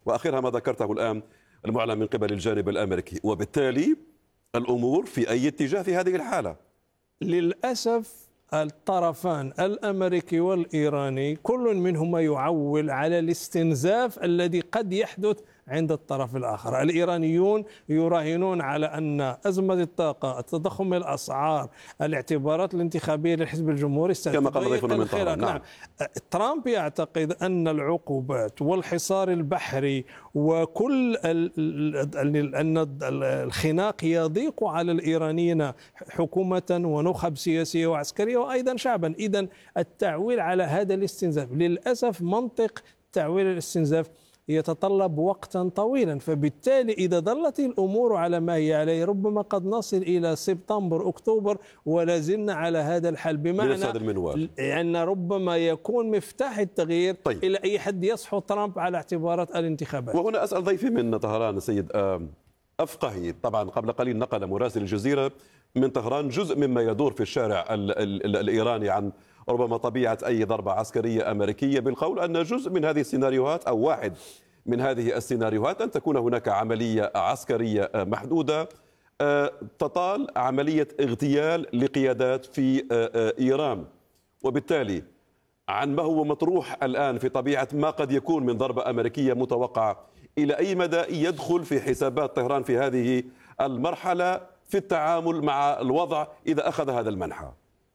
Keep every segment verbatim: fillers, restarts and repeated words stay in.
وآخرها ما ذكرته الآن المعلن من قبل الجانب الأمريكي. وبالتالي الأمور في أي اتجاه في هذه الحالة؟ للأسف الطرفان الأمريكي والإيراني كل منهما يعول على الاستنزاف الذي قد يحدث عند الطرف الآخر. الإيرانيون يراهنون على أن أزمة الطاقة، التضخم الأسعار، الاعتبارات الانتخابية للحزب الجمهوري كما قال ضيفنا من طهران. نعم. ترامب يعتقد أن العقوبات والحصار البحري وكل أن الخناق يضيق على الإيرانيين حكومة ونخب سياسية وعسكرية وأيضا شعبا. إذن التعويل على هذا الاستنزاف، للأسف منطق تعويل الاستنزاف يتطلب وقتا طويلا، فبالتالي إذا ظلت الأمور على ما هي عليه ربما قد نصل إلى سبتمبر أكتوبر ولا زلنا على هذا الحال، بمعنى أن ربما يكون مفتاح التغيير طيب. إلى أي حد يصحو ترامب على اعتبارات الانتخابات. وهنا أسأل ضيفي من طهران السيد أفقهي. طبعا قبل قليل نقل مراسل الجزيرة من طهران جزء مما يدور في الشارع ال ال الإيراني عن ربما طبيعة أي ضربة عسكرية أمريكية، بالقول أن جزء من هذه السيناريوهات أو واحد من هذه السيناريوهات أن تكون هناك عملية عسكرية محدودة تطال عملية اغتيال لقيادات في إيران. وبالتالي عن ما هو مطروح الآن في طبيعة ما قد يكون من ضربة أمريكية متوقعة، إلى أي مدى يدخل في حسابات طهران في هذه المرحلة في التعامل مع الوضع إذا أخذ هذا المنحى؟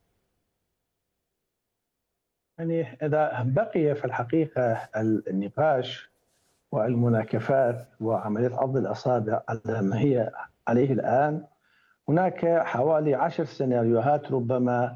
يعني إذا بقي في الحقيقة النقاش والمناكفات وعملية عض الأصابع على ما هي عليه الآن، هناك حوالي عشر سيناريوهات ربما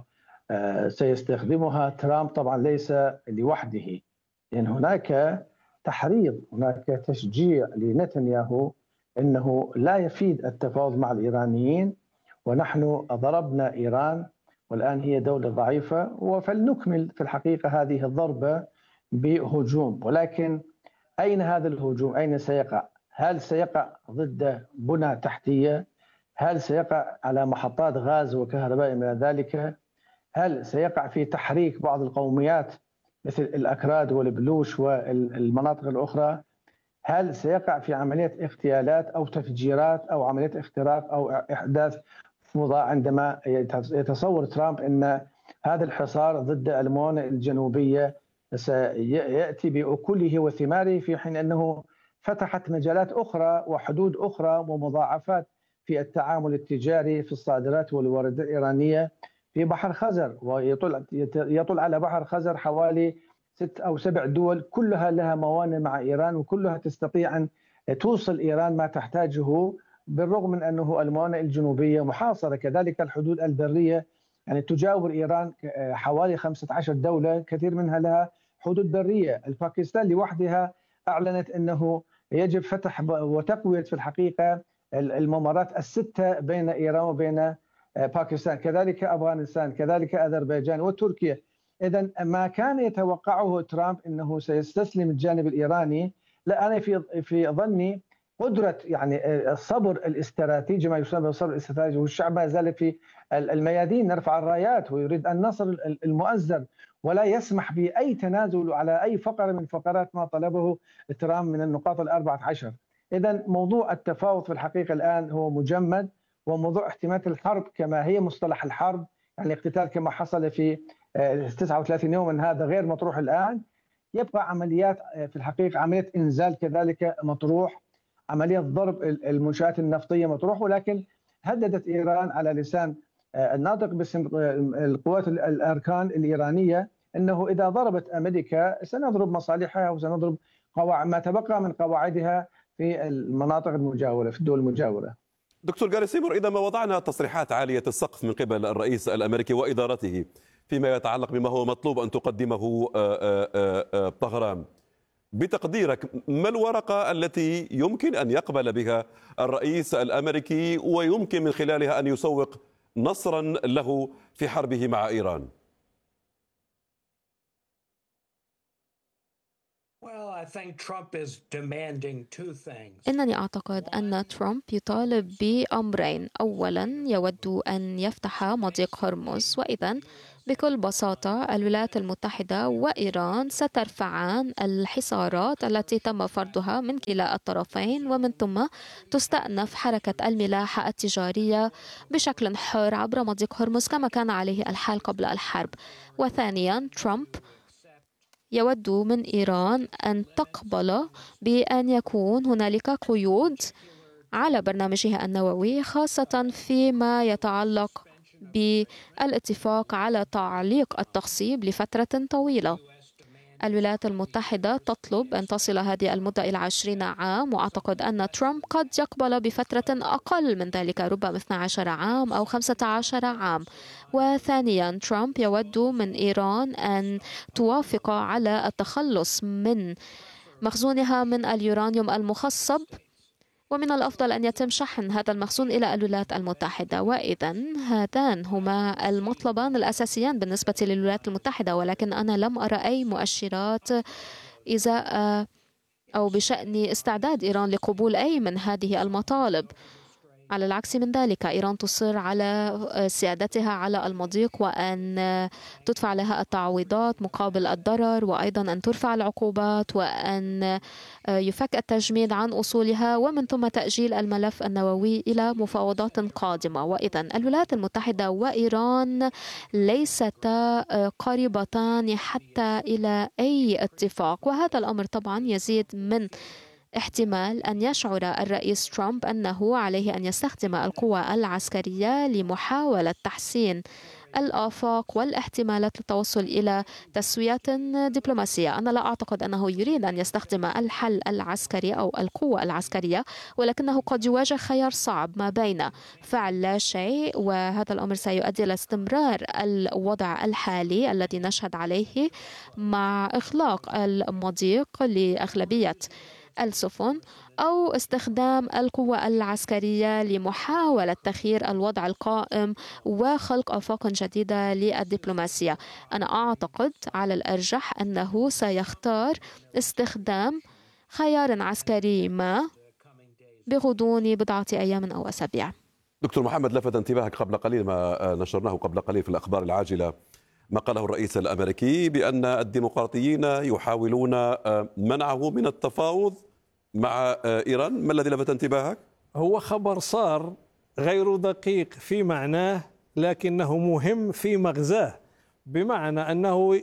سيستخدمها ترامب، طبعا ليس لوحده، لأن يعني هناك تحريض، هناك تشجيع لنتنياهو أنه لا يفيد التفاوض مع الإيرانيين، ونحن ضربنا إيران والآن هي دولة ضعيفة وفلنكمل في الحقيقة هذه الضربة بهجوم. ولكن أين هذا الهجوم؟ أين سيقع؟ هل سيقع ضد بنى تحتية؟ هل سيقع على محطات غاز وكهرباء من ذلك؟ هل سيقع في تحريك بعض القوميات مثل الأكراد والبلوش والمناطق الأخرى؟ هل سيقع في عملية اغتيالات أو تفجيرات أو عملية اختراق أو إحداث فوضى عندما يتصور ترامب أن هذا الحصار ضد الموانئ الجنوبية سيأتي بأكله وثماره، في حين أنه فتحت مجالات أخرى وحدود أخرى ومضاعفات في التعامل التجاري في الصادرات والواردات الإيرانية في بحر خزر، ويطل يطل على بحر خزر حوالي ست أو سبع دول كلها لها موانئ مع إيران، وكلها تستطيع أن توصل إيران ما تحتاجه، بالرغم من أنه الموانئ الجنوبية محاصرة. كذلك الحدود البرية، يعني تجاور إيران حوالي خمسة عشر دولة كثير منها لها حدود برية. الباكستان لوحدها أعلنت أنه يجب فتح وتقوية في الحقيقة الممرات الستة بين إيران وبين باكستان، كذلك أفغانستان، كذلك أذربيجان وتركيا. إذن ما كان يتوقعه ترامب أنه سيستسلم الجانب الإيراني، لا، أنا في في ظني قدرة يعني الصبر الاستراتيجي، ما يسمى بالصبر الاستراتيجي، والشعب ما زال في الميادين نرفع الرايات ويريد النصر المؤزر، ولا يسمح بأي تنازل على أي فقرة من فقرات ما طلبه ترامب من النقاط الأربعة عشر. إذن موضوع التفاوض في الحقيقة الآن هو مجمد، وموضوع احتمالات الحرب كما هي مصطلح الحرب، يعني الاقتتال كما حصل في تسعة وثلاثين يوما، هذا غير مطروح الآن. يبقى عمليات في الحقيقة، عملية إنزال كذلك مطروح، عملية ضرب المنشآت النفطية مطروح، ولكن هددت إيران على لسان الناطق باسم القوات الأركان الإيرانية أنه إذا ضربت أمريكا سنضرب مصالحها وسنضرب قواعد ما تبقى من قواعدها في المناطق المجاورة، في الدول المجاورة. دكتور جاري سيمور، إذا ما وضعنا تصريحات عالية السقف من قبل الرئيس الأمريكي وإدارته فيما يتعلق بما هو مطلوب أن تقدمه طهران، بتقديرك ما الورقة التي يمكن أن يقبل بها الرئيس الأمريكي ويمكن من خلالها أن يسوق نصرا له في حربه مع إيران؟ إنني أعتقد أن ترامب يطالب بأمرين. أولا، يود أن يفتح مضيق هرمز، وإذن بكل بساطة الولايات المتحدة وإيران سترفعان الحصارات التي تم فرضها من كلا الطرفين، ومن ثم تستأنف حركة الملاحة التجارية بشكل حر عبر مضيق هرمز كما كان عليه الحال قبل الحرب. وثانيا ترامب يود من إيران أن تقبل بأن يكون هنالك قيود على برنامجها النووي، خاصة فيما يتعلق بالاتفاق على تعليق التخصيب لفترة طويلة. الولايات المتحدة تطلب أن تصل هذه المدة إلى عشرين عام، وأعتقد أن ترامب قد يقبل بفترة أقل من ذلك، ربما اثني عشر عام أو خمسة عشر عام. وثانيا ترامب يود من إيران أن توافق على التخلص من مخزونها من اليورانيوم المخصب، ومن الأفضل أن يتم شحن هذا المخزون إلى الولايات المتحدة. وإذا هذان هما المطلبان الأساسيان بالنسبة للولايات المتحدة، ولكن أنا لم أرى أي مؤشرات إزاء أو بشأن استعداد إيران لقبول أي من هذه المطالب. على العكس من ذلك، إيران تصر على سيادتها على المضيق وأن تدفع لها التعويضات مقابل الضرر، وأيضا أن ترفع العقوبات وأن يفك التجميد عن أصولها، ومن ثم تأجيل الملف النووي إلى مفاوضات قادمة. وإذا الولايات المتحدة وإيران ليستا قريبتان حتى إلى أي اتفاق، وهذا الأمر طبعا يزيد من احتمال أن يشعر الرئيس ترامب أنه عليه أن يستخدم القوى العسكرية لمحاولة تحسين الآفاق والاحتمالات للتوصل إلى تسوية دبلوماسية. أنا لا أعتقد أنه يريد أن يستخدم الحل العسكري أو القوة العسكرية، ولكنه قد يواجه خيار صعب ما بين فعل لا شيء، وهذا الأمر سيؤدي إلى استمرار الوضع الحالي الذي نشهد عليه مع إغلاق المضيق لأغلبية السفن، أو استخدام القوة العسكرية لمحاولة تغيير الوضع القائم وخلق آفاق جديدة للدبلوماسية. أنا أعتقد على الأرجح أنه سيختار استخدام خيار عسكري ما بغضون بضعة أيام أو أسابيع. دكتور محمد، لفت انتباهك قبل قليل ما نشرناه قبل قليل في الأخبار العاجلة، ما قاله الرئيس الأمريكي بأن الديمقراطيين يحاولون منعه من التفاوض مع إيران. ما الذي لفت انتباهك؟ هو خبر صار غير دقيق في معناه، لكنه مهم في مغزاه، بمعنى أنه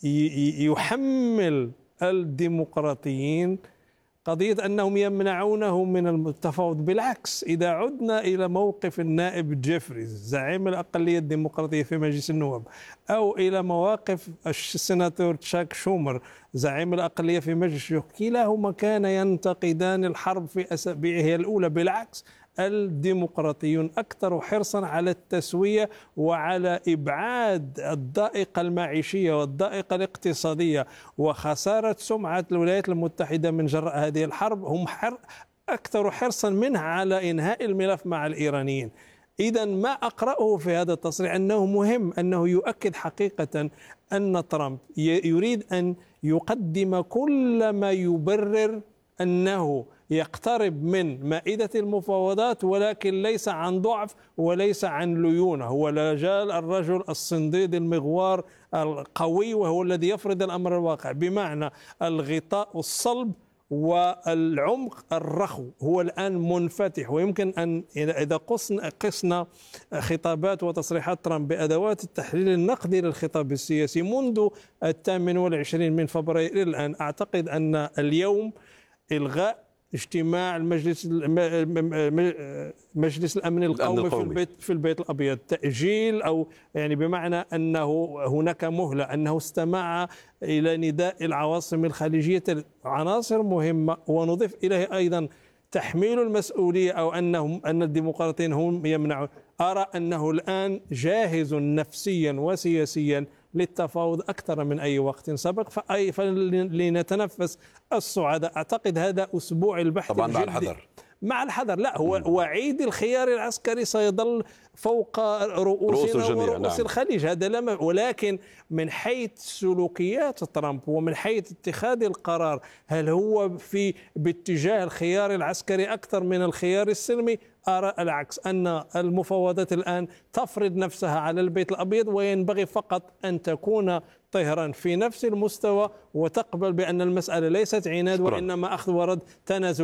يحمل الديمقراطيين قضية أنهم يمنعونه من التفاوض. بالعكس، إذا عدنا إلى موقف النائب جيفريز زعيم الأقلية الديمقراطية في مجلس النواب، أو إلى مواقف السيناتور تشاك شومر زعيم الأقلية في مجلس الشيوخ، كلاهما كان ينتقدان الحرب في أسابيعها الأولى. بالعكس، الديمقراطيون أكثر حرصا على التسوية وعلى إبعاد الضائقة المعيشية والضائقة الاقتصادية وخسارة سمعة الولايات المتحدة من جراء هذه الحرب. هم حر أكثر حرصا منها على إنهاء الملف مع الإيرانيين. إذا ما أقرأه في هذا التصريح أنه مهم، أنه يؤكد حقيقة أن ترامب يريد أن يقدم كل ما يبرر أنه يقترب من مائدة المفاوضات، ولكن ليس عن ضعف وليس عن ليونة. هو لا زال الرجل الصنديد المغوار القوي، وهو الذي يفرض الأمر الواقع، بمعنى الغطاء الصلب والعمق الرخو هو الآن منفتح. ويمكن أن إذا قسنا, قسنا خطابات وتصريحات ترامب بأدوات التحليل النقدي للخطاب السياسي منذ الثامن والعشرين من فبراير إلى الآن، أعتقد أن اليوم إلغاء اجتماع المجلس مجلس الأمن القومي في البيت في البيت الأبيض، تأجيل أو يعني بمعنى أنه هناك مهلة، أنه استمع إلى نداء العواصم الخليجية، عناصر مهمة. ونضيف إليه أيضا تحميل المسؤولية، أو أنهم أن الديمقراطيين هم يمنعون. أرى أنه الآن جاهز نفسيا وسياسيا للتفاوض أكثر من أي وقت سبق، فلنتنفس الصعداء. أعتقد هذا أسبوع البحث طبعا الجدي مع الحذر مع الحذر. لا، هو وعيد الخيار العسكري سيظل فوق رؤوسنا ورؤوس الخليج، هذا لا. ولكن من حيث سلوكيات ترامب ومن حيث اتخاذ القرار، هل هو في باتجاه الخيار العسكري أكثر من الخيار السلمي؟ أرى العكس، أن المفاوضات الآن تفرض نفسها على البيت الأبيض، وينبغي فقط أن تكون طهران في نفس المستوى وتقبل بأن المسألة ليست عناد وإنما أخذ ورد تنازل.